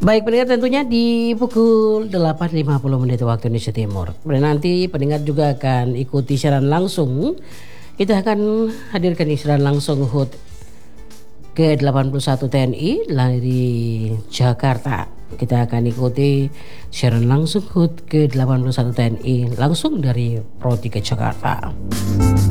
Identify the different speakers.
Speaker 1: Baik pendengar, tentunya di pukul 8.50 menit waktu Indonesia Timur. Kemudian nanti pendengar juga akan ikuti siaran langsung. Kita akan hadirkan siaran langsung HUT ke-81 TNI dari Jakarta. Kita akan ikuti siaran langsung HUT ke-81 TNI langsung dari Pro 3 Jakarta.